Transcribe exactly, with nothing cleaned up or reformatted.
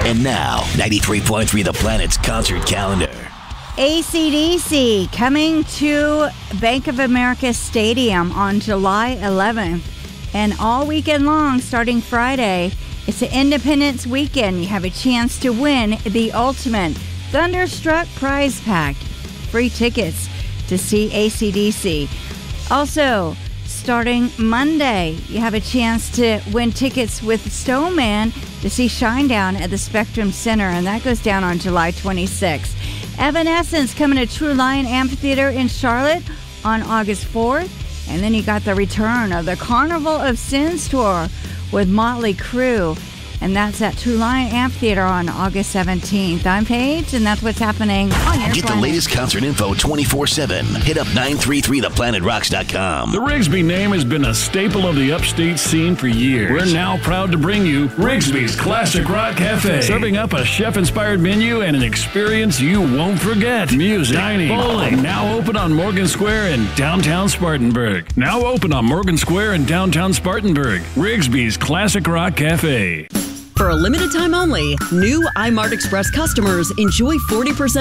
And now, ninety-three point three The Planet's concert calendar. A C D C coming to Bank of America Stadium on July eleventh. And all weekend long, starting Friday, it's an Independence Weekend. You have a chance to win the ultimate Thunderstruck prize pack. Free tickets to see A C D C. Also, starting Monday, you have a chance to win tickets with Stoneman to see Shinedown at the Spectrum Center, and that goes down on July twenty-sixth. Evanescence coming to True Lion Amphitheater in Charlotte on August fourth. And then you got the return of the Carnival of Sins tour with Motley Crue. And that's at True Lion Amphitheater on August seventeenth. I'm Paige, and that's what's happening on your Get planet. the latest concert info twenty-four seven. Hit up nine three three the planet rocks dot com. The Rigsby name has been a staple of the upstate scene for years. We're now proud to bring you Rigsby's Classic Rock Cafe, serving up a chef-inspired menu and an experience you won't forget. Music, dining, bowling, now open on Morgan Square in downtown Spartanburg. Now open on Morgan Square in downtown Spartanburg. Rigsby's Classic Rock Cafe. For a limited time only, new iMart Express customers enjoy forty percent